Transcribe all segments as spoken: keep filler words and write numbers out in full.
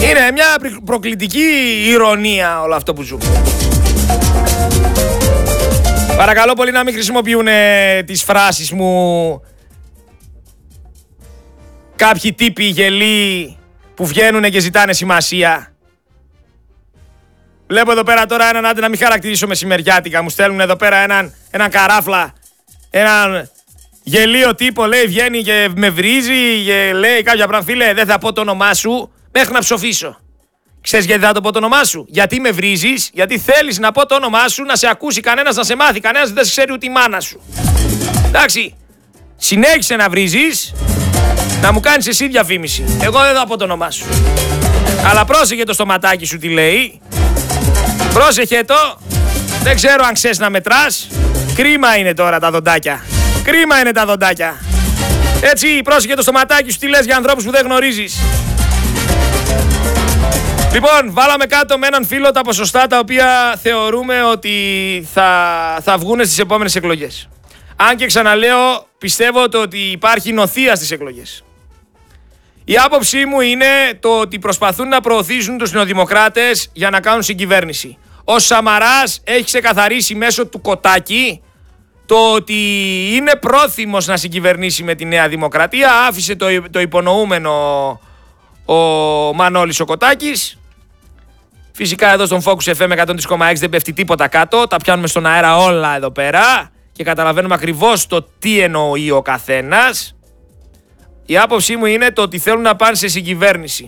Είναι μια προκλητική ηρωνία όλο αυτό που ζούμε. Παρακαλώ πολύ να μην χρησιμοποιούν ε, τις φράσεις μου κάποιοι τύποι γελοί που βγαίνουν και ζητάνε σημασία. Βλέπω εδώ πέρα τώρα έναν, άντε να μην χαρακτηρίσω μεσημεριάτικα, μου στέλνουν εδώ πέρα έναν, έναν καράφλα, έναν γελίο τύπο, λέει, βγαίνει και με βρίζει και λέει κάποια πράγματα. Φίλε, δεν θα πω το όνομά σου μέχρι να ψοφήσω. Ξέρεις γιατί θα το πω το όνομά σου? Γιατί με βρίζεις? Γιατί θέλεις να πω το όνομά σου, να σε ακούσει κανένας, να σε μάθει κανένας, δεν σε ξέρει ούτε η μάνα σου. Εντάξει, συνέχισε να βρίζεις, να μου κάνεις εσύ διαφήμιση. Εγώ δεν θα πω το όνομά σου. Αλλά πρόσεχε το στοματάκι σου τι λέει. Πρόσεχε το. Δεν ξέρω αν ξέρεις να μετράς. Κρίμα είναι τώρα τα δοντάκια. Κρίμα είναι τα δοντάκια. Έτσι, πρόσεχε το στοματάκι σου τι λες για ανθρώπους που δεν γνωρίζεις. Λοιπόν, βάλαμε κάτω με έναν φίλο τα ποσοστά τα οποία θεωρούμε ότι θα, θα βγουν στις επόμενες εκλογές. Αν και ξαναλέω, πιστεύω το ότι υπάρχει νοθεία στις εκλογές. Η άποψή μου είναι το ότι προσπαθούν να προωθήσουν τους νεοδημοκράτες για να κάνουν συγκυβέρνηση. Ο Σαμαράς έχει ξεκαθαρίσει μέσω του Κοτάκη το ότι είναι πρόθυμος να συγκυβερνήσει με τη Νέα Δημοκρατία. Άφησε το, το υπονοούμενο ο Μανώλης ο Κοτάκης. Φυσικά εδώ στον Focus εφ εμ εκατόν τρία κόμμα έξι δεν πέφτει τίποτα κάτω. Τα πιάνουμε στον αέρα όλα εδώ πέρα και καταλαβαίνουμε ακριβώς το τι εννοεί ο καθένας. Η άποψή μου είναι το ότι θέλουν να πάνε σε συγκυβέρνηση.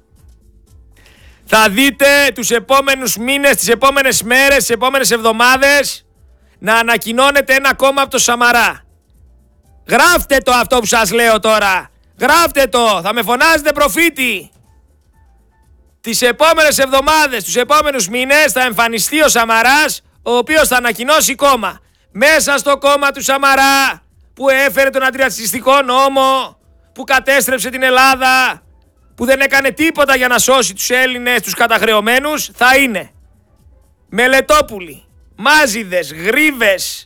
Θα δείτε τους επόμενους μήνες, τις επόμενες μέρες, τις επόμενες εβδομάδες να ανακοινώνεται ένα κόμμα από το Σαμαρά. Γράφτε το αυτό που σας λέω τώρα. Γράφτε το. Θα με φωνάζετε προφήτη. Τις επόμενες εβδομάδες, τους επόμενους μήνες θα εμφανιστεί ο Σαμαράς, ο οποίος θα ανακοινώσει κόμμα. Μέσα στο κόμμα του Σαμαρά που έφερε τον αντιρατσιστικό νόμο, που κατέστρεψε την Ελλάδα, που δεν έκανε τίποτα για να σώσει τους Έλληνες, τους καταχρεωμένους, θα είναι Μελετόπουλοι, Μάζιδες, Γρίβες,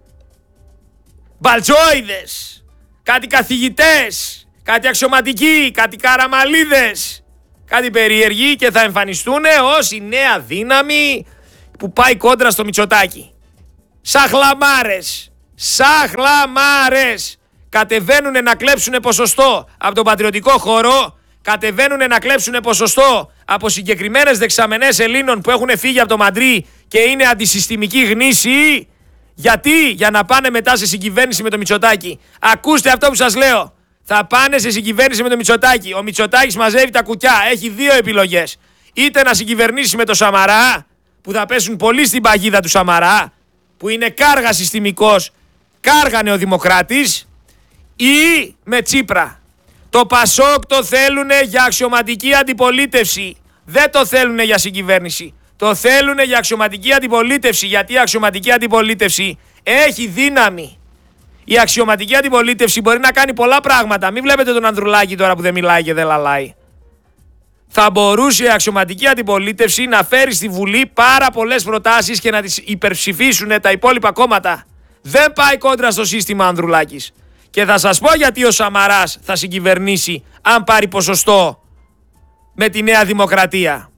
Μπαλτζόιδες, κάτι καθηγητές, κάτι αξιωματικοί, κάτι καραμαλίδες, κάτι περίεργοι και θα εμφανιστούν ως η νέα δύναμη που πάει κόντρα στο Μητσοτάκη. Σαχλαμάρες, σαχλαμάρες. Κατεβαίνουν να κλέψουν ποσοστό από τον πατριωτικό χώρο, κατεβαίνουν να κλέψουν ποσοστό από συγκεκριμένες δεξαμενές Ελλήνων που έχουν φύγει από το Μαντρί και είναι αντισυστημική γνήση. Γιατί? Για να πάνε μετά σε συγκυβέρνηση με το Μητσοτάκη. Ακούστε αυτό που σας λέω. Θα πάνε σε συγκυβέρνηση με το Μητσοτάκη. Ο Μητσοτάκης μαζεύει τα κουκιά. Έχει δύο επιλογές. Είτε να συγκυβερνήσει με το Σαμαρά, που θα πέσουν πολύ στην παγίδα του Σαμαρά, που είναι κάργα συστημικός, κάργα νεοδημοκράτης, ή με Τσίπρα. Το Πασόκ το θέλουνε για αξιωματική αντιπολίτευση. Δεν το θέλουνε για συγκυβέρνηση. Το θέλουνε για αξιωματική αντιπολίτευση, γιατί η αξιωματική αντιπολίτευση έχει δύναμη. Η αξιωματική αντιπολίτευση μπορεί να κάνει πολλά πράγματα. Μην βλέπετε τον Ανδρουλάκη τώρα που δεν μιλάει και δεν λαλάει. Θα μπορούσε η αξιωματική αντιπολίτευση να φέρει στη Βουλή πάρα πολλές προτάσεις και να τις υπερψηφίσουν τα υπόλοιπα κόμματα. Δεν πάει κόντρα στο σύστημα Ανδρουλάκης. Και θα σας πω γιατί ο Σαμαράς θα συγκυβερνήσει αν πάρει ποσοστό με τη Νέα Δημοκρατία.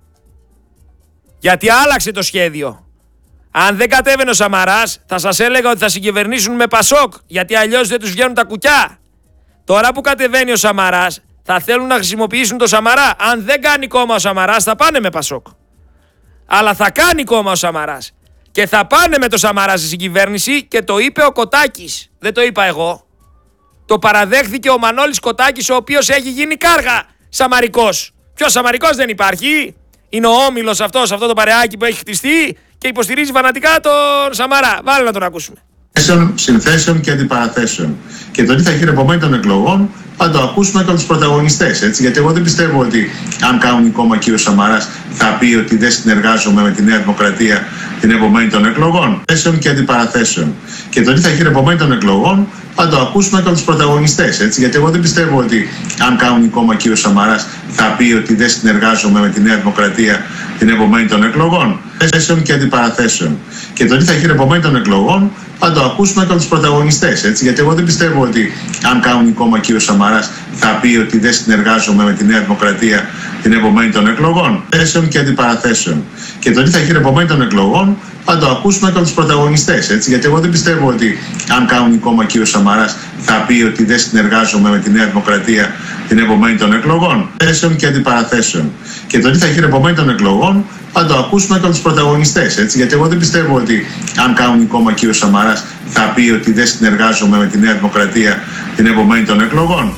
Γιατί άλλαξε το σχέδιο. Αν δεν κατέβαινε ο Σαμαράς θα σας έλεγα ότι θα συγκυβερνήσουν με Πασόκ, γιατί αλλιώς δεν τους βγαίνουν τα κουκιά. Τώρα που κατεβαίνει ο Σαμαράς θα θέλουν να χρησιμοποιήσουν το Σαμαρά. Αν δεν κάνει κόμμα ο Σαμαράς θα πάνε με Πασόκ. Αλλά θα κάνει κόμμα ο Σαμαράς. Και θα πάνε με το Σαμαρά στη συγκυβέρνηση και το είπε ο Κοτάκης. Δεν το είπα εγώ. Το παραδέχθηκε ο Μανώλης Κοτάκης, ο οποίος έχει γίνει κάργα Σαμαρικός. Ποιος Σαμαρικός δεν υπάρχει. Είναι ο Όμιλος αυτός, αυτό το παρεάκι που έχει χτιστεί και υποστηρίζει φανατικά τον Σαμαρά. Βάλε να τον ακούσουμε. Συνθέσεων και αντιπαραθέσεων. Και το τι θα γίνει επομένει των εκλογών θα το ακούσουμε και από τους πρωταγωνιστές. Έτσι. Γιατί εγώ δεν πιστεύω ότι αν κάνουν κόμμα κύριο Σαμαράς θα πει ότι δεν συνεργάζομαι με τη Νέα Δημοκρατία την επομένη των εκλογών. Συνθέσεων και αντιπαραθέσεων. Και το τι θα γίνει επομένει των εκλογών θα το ακούσουμε και από τους πρωταγωνιστές. Έτσι. Γιατί εγώ δεν πιστεύω ότι αν κάνουν κόμμα κύριο Σαμαράς θα πει ότι δεν συνεργάζομαι με τη Νέα Δημοκρατία την επομένη των εκλογών. Συνθέσεων και αντιπαραθέσεων. Και το τι θα γίνει επομένει των εκλογών θα το ακούσουμε και από τους πρωταγωνιστές. Έτσι, γιατί εγώ δεν πιστεύω ότι αν κάνουν κόμμα κύριο Σαμαράς θα πει ότι δεν συνεργάζομαι με τη Νέα Δημοκρατία την επομένη των εκλογών. Θέσεων και αντιπαραθέσεων. Και το τι θα γίνει επομένη των εκλογών θα το ακούσουμε και από τους πρωταγωνιστές. Έτσι, γιατί εγώ δεν πιστεύω ότι αν κάνουν κόμμα κύριο Σαμαράς θα πει ότι δεν συνεργάζομαι με τη Νέα Δημοκρατία την επομένη των εκλογών. Θέσεων και αντιπαραθέσεων. Και το τι θα γίνει επομένη των εκλογών θα το ακούσουμε και από τους πρωταγωνιστές. Έτσι, γιατί εγώ δεν πιστεύω ότι αν κάνουν κόμμα κύριο Σαμαράς θα πει ότι δεν συνεργάζομαι με τη Νέα Δημοκρατία την επομένη των εκλογών.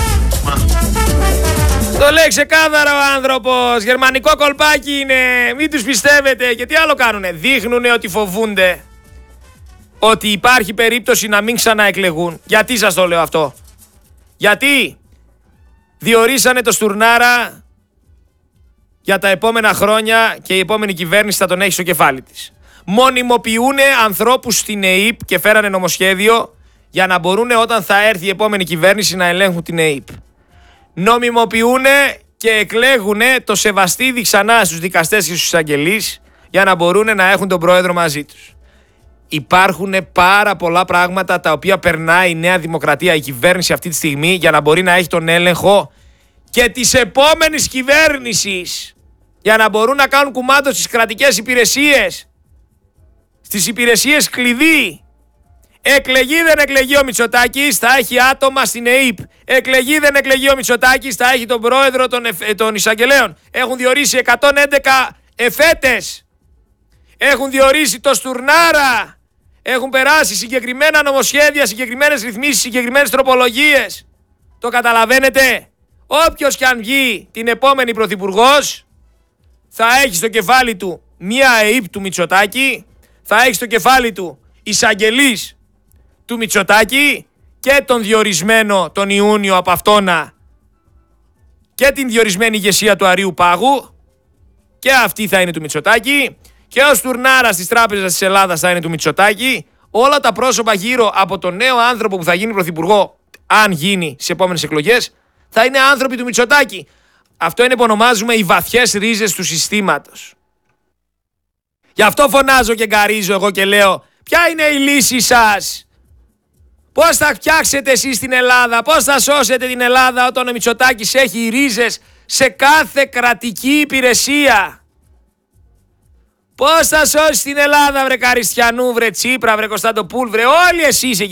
Το λέει ξεκάθαρα ο άνθρωπος. Γερμανικό κολπάκι είναι. Μην τους πιστεύετε. Και τι άλλο κάνουνε. Δείχνουνε ότι φοβούνται ότι υπάρχει περίπτωση να μην ξαναεκλεγούν. Γιατί σας το λέω αυτό? Γιατί διορίσανε το Στουρνάρα για τα επόμενα χρόνια και η επόμενη κυβέρνηση θα τον έχει στο κεφάλι της. Μονιμοποιούνε ανθρώπους στην ΕΥΠ και φέρανε νομοσχέδιο για να μπορούν όταν θα έρθει η επόμενη κυβέρνηση να ελέγχουν την ΕΥΠ. Νομιμοποιούνε και εκλέγουνε το Σεβαστίδη ξανά στους δικαστές και στους εισαγγελείς για να μπορούν να έχουν τον πρόεδρο μαζί τους. Υπάρχουν πάρα πολλά πράγματα τα οποία περνάει η Νέα Δημοκρατία, η κυβέρνηση αυτή τη στιγμή, για να μπορεί να έχει τον έλεγχο και της επόμενης κυβέρνησης, για να μπορούν να κάνουν κουμάντο στις κρατικές υπηρεσίες, στις υπηρεσίες κλειδί. Εκλεγεί δεν εκλεγεί ο Μητσοτάκης, θα έχει άτομα στην ΕΥΠ. Εκλεγεί δεν εκλεγεί ο Μητσοτάκης, θα έχει τον πρόεδρο των, εφ, των εισαγγελέων. Έχουν διορίσει εκατόν έντεκα εφέτες. Έχουν διορίσει το Στουρνάρα. Έχουν περάσει συγκεκριμένα νομοσχέδια, συγκεκριμένες ρυθμίσεις, συγκεκριμένες τροπολογίες. Το καταλαβαίνετε? Όποιος κι αν βγει την επόμενη πρωθυπουργός θα έχει στο κεφάλι του μία ΕΥΠ του Μητσοτάκη, θα έχει στο κεφάλι του εισαγγελείς του Μητσοτάκη και τον διορισμένο τον Ιούνιο από αυτόνα και την διορισμένη ηγεσία του Αρείου Πάγου, και αυτή θα είναι του Μητσοτάκη, και ο Στουρνάρας της Τράπεζας της Ελλάδας θα είναι του Μητσοτάκη. Όλα τα πρόσωπα γύρω από τον νέο άνθρωπο που θα γίνει πρωθυπουργό, αν γίνει στις επόμενες εκλογές, θα είναι άνθρωποι του Μητσοτάκη. Αυτό είναι που ονομάζουμε οι βαθιές ρίζες του συστήματος. Γι' αυτό φωνάζω και γκαρίζω εγώ και λέω: ποια είναι η λύση σας? Πώς θα φτιάξετε εσείς την Ελλάδα? Πώς θα σώσετε την Ελλάδα όταν ο Μητσοτάκης έχει ρίζες σε κάθε κρατική υπηρεσία? Πώς θα σώσει την Ελλάδα, βρε Καριστιανού, βρε Τσίπρα, βρε Κωνσταντοπούλ, βρε όλοι εσείς εκεί?